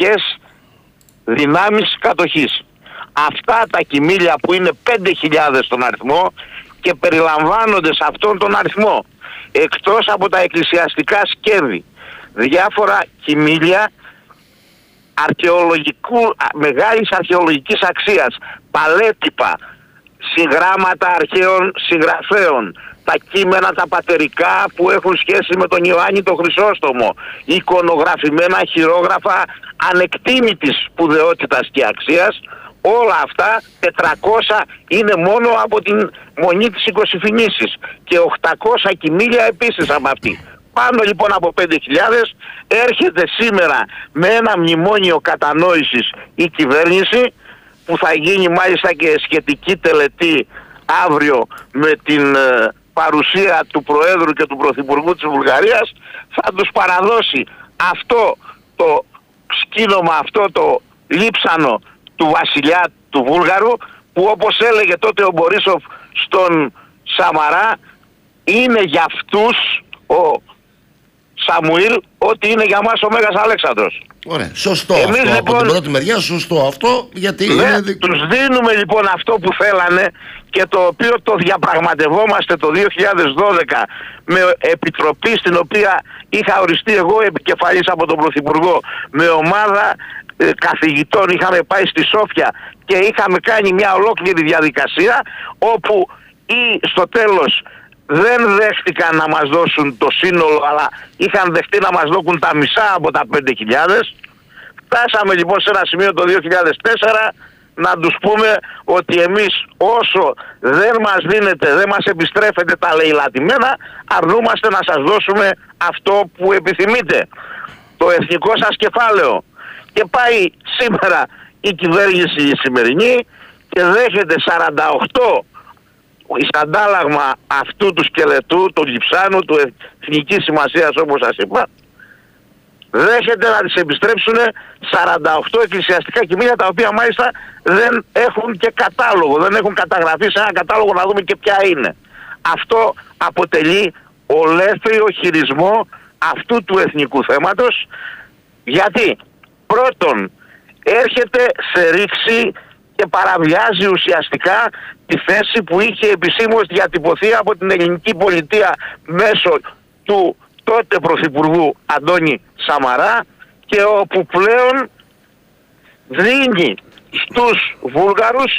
αρχές δυνάμεις κατοχής. Αυτά τα κοιμήλια που είναι 5.000 στον αριθμό και περιλαμβάνονται σε αυτόν τον αριθμό, εκτός από τα εκκλησιαστικά σκεύη, διάφορα κοιμήλια μεγάλης αρχαιολογικής αξίας, παλέτυπα, συγγράμματα αρχαίων συγγραφέων, τα κείμενα τα πατερικά που έχουν σχέση με τον Ιωάννη τον Χρυσόστομο, εικονογραφημένα χειρόγραφα ανεκτήμητης σπουδαιότητας και αξίας, όλα αυτά 400 είναι μόνο από την Μονή της Οικοσυφηνήσης και 800 κοιμήλια επίσης από αυτή. Πάνω λοιπόν από 5.000 έρχεται σήμερα με ένα μνημόνιο κατανόησης η κυβέρνηση, που θα γίνει μάλιστα και σχετική τελετή αύριο με την παρουσία του Προέδρου και του Πρωθυπουργού της Βουλγαρίας. Θα τους παραδώσει αυτό το σκήνομα, αυτό το λείψανο του βασιλιά του Βούλγαρου, που όπως έλεγε τότε ο Μπορίσοφ στον Σαμαρά, είναι για αυτούς ο Σαμουήλ ό,τι είναι για μας ο Μέγας Αλέξανδρος. Ωραία, σωστό Εμείς, αυτό. λοιπόν, από την πρώτη μεριά σωστό αυτό, γιατί τους δίνουμε λοιπόν αυτό που θέλανε και το οποίο το διαπραγματευόμαστε το 2012 με επιτροπή στην οποία είχα οριστεί εγώ επικεφαλής από τον Πρωθυπουργό, με ομάδα καθηγητών. Είχαμε πάει στη Σόφια και είχαμε κάνει μια ολόκληρη διαδικασία, όπου στο τέλος δεν δέχτηκαν να μας δώσουν το σύνολο, αλλά είχαν δεχτεί να μας δώσουν τα μισά από τα 5.000. Φτάσαμε λοιπόν σε ένα σημείο το 2004 να τους πούμε ότι εμείς όσο δεν μας δίνετε, δεν μας επιστρέφετε τα λαιλατημένα, αρνούμαστε να σας δώσουμε αυτό που επιθυμείτε, το εθνικό σας κεφάλαιο. Και πάει σήμερα η κυβέρνηση η σημερινή και δέχεται 48 εις αντάλλαγμα αυτού του σκελετού, του λειψάνου, του εθνικής σημασίας όπως σας είπα, δέχεται να τις επιστρέψουν 48 εκκλησιαστικά κοιμήλια, τα οποία μάλιστα δεν έχουν και κατάλογο, δεν έχουν καταγραφεί σε ένα κατάλογο να δούμε και ποια είναι. Αυτό αποτελεί ολέθριο χειρισμό αυτού του εθνικού θέματος, γιατί πρώτον έρχεται σε ρήξη και παραβιάζει ουσιαστικά τη θέση που είχε επισήμως διατυπωθεί από την ελληνική πολιτεία μέσω του τότε Πρωθυπουργού Αντώνη Σαμαρά, και όπου πλέον δίνει στους Βούλγαρους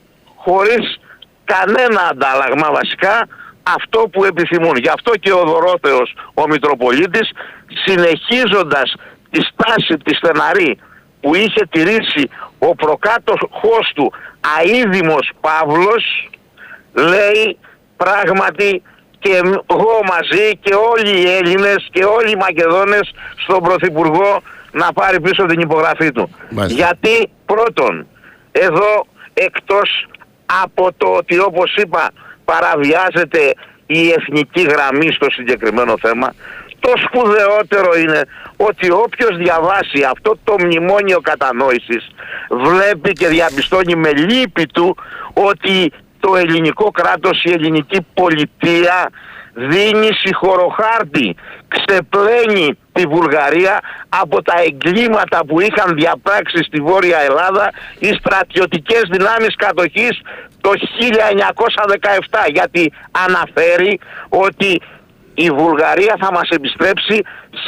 χωρίς κανένα αντάλλαγμα βασικά αυτό που επιθυμούν. Γι' αυτό και ο Δωρόθεος ο Μητροπολίτης, συνεχίζοντας τη στάση τη στεναρή που είχε τηρήσει ο προκάτοχός του αείδημος Παύλος, λέει πράγματι και εγώ μαζί και όλοι οι Έλληνες και όλοι οι Μακεδόνες στον Πρωθυπουργό να πάρει πίσω την υπογραφή του. Μάλιστα. Γιατί πρώτον, εδώ εκτός από το ότι όπως είπα παραβιάζεται η εθνική γραμμή στο συγκεκριμένο θέμα, το σπουδαιότερο είναι ότι όποιος διαβάσει αυτό το μνημόνιο κατανόησης βλέπει και διαπιστώνει με λύπη του ότι το ελληνικό κράτος, η ελληνική πολιτεία δίνει συγχωροχάρτη, ξεπλένει τη Βουλγαρία από τα εγκλήματα που είχαν διαπράξει στη Βόρεια Ελλάδα οι στρατιωτικές δυνάμεις κατοχής το 1917, γιατί αναφέρει ότι η Βουλγαρία θα μας επιστρέψει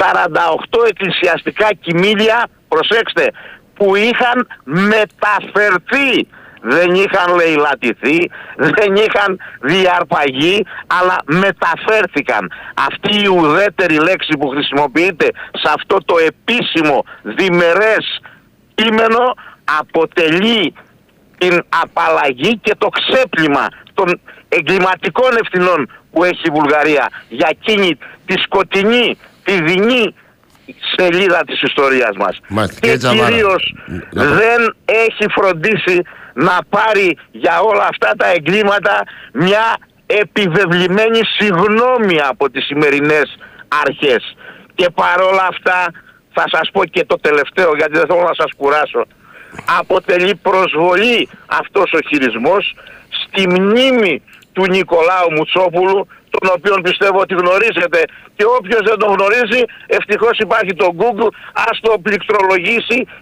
48 εκκλησιαστικά κοιμήλια, προσέξτε, που είχαν μεταφερθεί. Δεν είχαν λαιλατηθεί, δεν είχαν διαρπαγεί, αλλά μεταφέρθηκαν. Αυτή η ουδέτερη λέξη που χρησιμοποιείται σε αυτό το επίσημο διμερές κείμενο αποτελεί την απαλλαγή και το ξέπλυμα των εγκληματικών ευθυνών που έχει η Βουλγαρία για εκείνη τη σκοτεινή, τη δεινή σελίδα της ιστορίας μας. Και κυρίως δεν έχει φροντίσει να πάρει για όλα αυτά τα εγκλήματα μια επιβεβλημένη συγγνώμη από τις σημερινές αρχές. Και παρόλα αυτά θα σας πω και το τελευταίο, γιατί δεν θέλω να σας κουράσω, αποτελεί προσβολή αυτός ο χειρισμός στη μνήμη του Νικολάου Μουτσόπουλου, τον οποίον πιστεύω ότι γνωρίζετε, και όποιος δεν τον γνωρίζει ευτυχώς υπάρχει το Google, ας το πληκτρολογήσει